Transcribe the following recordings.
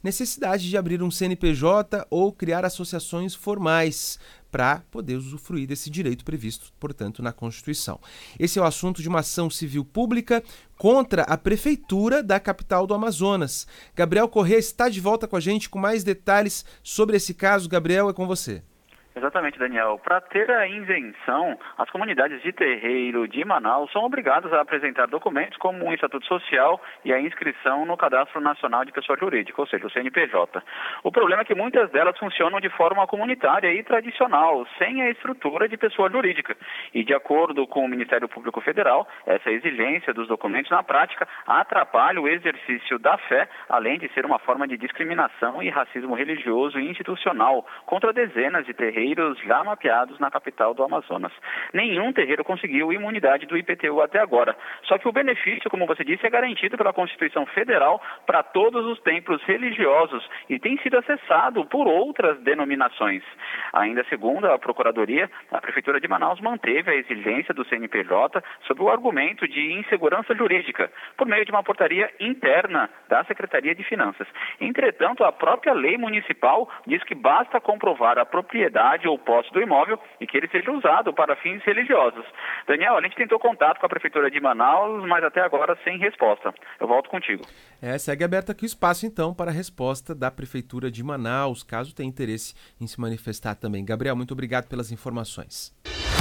necessidade de abrir um CNPJ ou criar associações formais para poder usufruir desse direito previsto, portanto, na Constituição. Esse é o assunto de uma ação civil pública contra a Prefeitura da capital do Amazonas. Gabriel Corrêa está de volta com a gente com mais detalhes sobre esse caso. Gabriel, é com você. Exatamente, Daniel. Para ter a isenção, as comunidades de terreiro de Manaus são obrigadas a apresentar documentos como o Estatuto Social e a inscrição no Cadastro Nacional de Pessoa Jurídica, ou seja, o CNPJ. O problema é que muitas delas funcionam de forma comunitária e tradicional, sem a estrutura de pessoa jurídica. E, de acordo com o Ministério Público Federal, essa exigência dos documentos, na prática, atrapalha o exercício da fé, além de ser uma forma de discriminação e racismo religioso e institucional contra dezenas de terreiros já mapeados na capital do Amazonas. Nenhum terreiro conseguiu imunidade do IPTU até agora. Só que o benefício, como você disse, é garantido pela Constituição Federal para todos os templos religiosos e tem sido acessado por outras denominações. Ainda segundo a Procuradoria, a Prefeitura de Manaus manteve a exigência do CNPJ sob o argumento de insegurança jurídica, por meio de uma portaria interna da Secretaria de Finanças. Entretanto, a própria lei municipal diz que basta comprovar a propriedade ou posse do imóvel e que ele seja usado para fins religiosos. Daniel, a gente tentou contato com a Prefeitura de Manaus, mas até agora sem resposta. Eu volto contigo. Segue aberto aqui o espaço, então, para a resposta da Prefeitura de Manaus, caso tenha interesse em se manifestar também. Gabriel, muito obrigado pelas informações.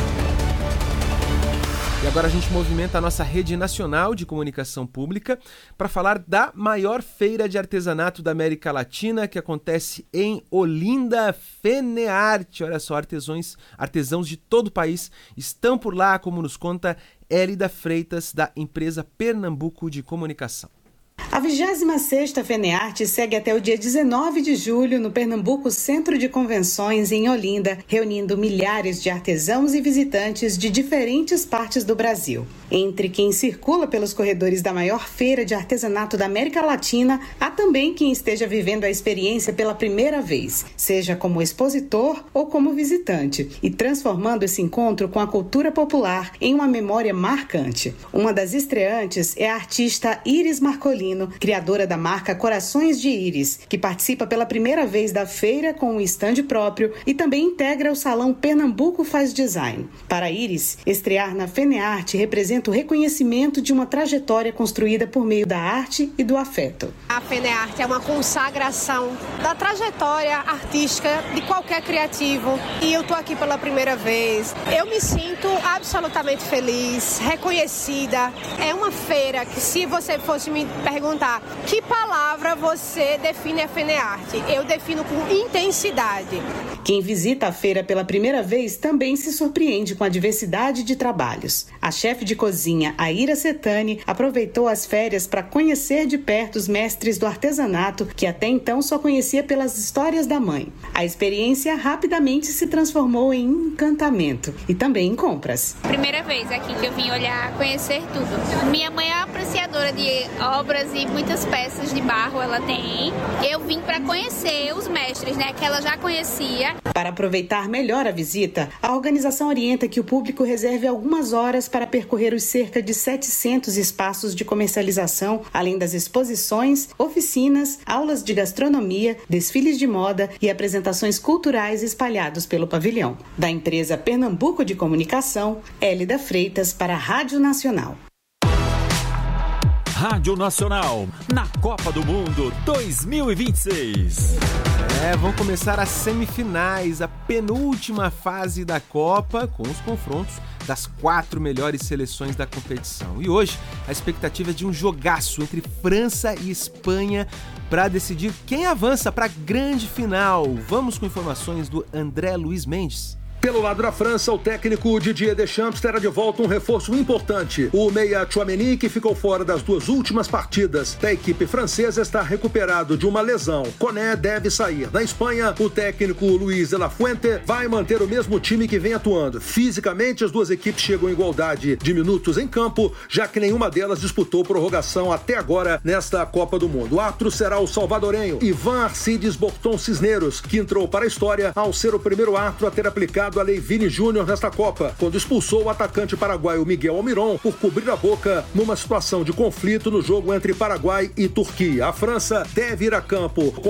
E agora a gente movimenta a nossa rede nacional de comunicação pública para falar da maior feira de artesanato da América Latina, que acontece em Olinda, FENEARTE. Olha só, artesãos de todo o país estão por lá, como nos conta Elida Freitas, da empresa Pernambuco de Comunicação. A 26ª FENEARTE segue até o dia 19 de julho no Pernambuco Centro de Convenções, em Olinda, reunindo milhares de artesãos e visitantes de diferentes partes do Brasil. Entre quem circula pelos corredores da maior feira de artesanato da América Latina, há também quem esteja vivendo a experiência pela primeira vez, seja como expositor ou como visitante, e transformando esse encontro com a cultura popular em uma memória marcante. Uma das estreantes é a artista Iris Marcolino, criadora da marca Corações de Íris, que participa pela primeira vez da feira com um estande próprio e também integra o salão Pernambuco Faz Design. Para Íris, estrear na FENEARTE representa o reconhecimento de uma trajetória construída por meio da arte e do afeto. A FENEARTE é uma consagração da trajetória artística de qualquer criativo e eu estou aqui pela primeira vez. Eu me sinto absolutamente feliz, reconhecida. É uma feira que, se você fosse me perguntar que palavra você define a FENEARTE, eu defino com intensidade. Quem visita a feira pela primeira vez também se surpreende com a diversidade de trabalhos. A chefe de cozinha, Aira Setani, aproveitou as férias para conhecer de perto os mestres do artesanato, que até então só conhecia pelas histórias da mãe. A experiência rapidamente se transformou em encantamento e também em compras. Primeira vez aqui que eu vim olhar, conhecer tudo. Minha mãe é apreciadora de obras e muitas peças de barro ela tem. Eu vim para conhecer os mestres, que ela já conhecia. Para aproveitar melhor a visita, a organização orienta que o público reserve algumas horas para percorrer os cerca de 700 espaços de comercialização, além das exposições, oficinas, aulas de gastronomia, desfiles de moda e apresentações culturais espalhados pelo pavilhão. Da empresa Pernambuco de Comunicação, Elida Freitas para a Rádio Nacional. Rádio Nacional, na Copa do Mundo 2026. Vão começar as semifinais, a penúltima fase da Copa, com os confrontos das 4 melhores seleções da competição. E hoje, a expectativa é de um jogaço entre França e Espanha para decidir quem avança para a grande final. Vamos com informações do André Luiz Mendes. Pelo lado da França, o técnico Didier Deschamps terá de volta um reforço importante. O meia Tchouaméni, que ficou fora das 2 últimas partidas da equipe francesa, está recuperado de uma lesão. Koné deve sair. Na Espanha, o técnico Luis de la Fuente vai manter o mesmo time que vem atuando. Fisicamente, as duas equipes chegam em igualdade de minutos em campo, já que nenhuma delas disputou prorrogação até agora nesta Copa do Mundo. O árbitro será o salvadorenho Ivan Arcides Borton Cisneros, que entrou para a história ao ser o primeiro árbitro a ter aplicado a Lei Vini Júnior nesta Copa, quando expulsou o atacante paraguaio Miguel Almiron por cobrir a boca numa situação de conflito no jogo entre Paraguai e Turquia. A França deve ir a campo com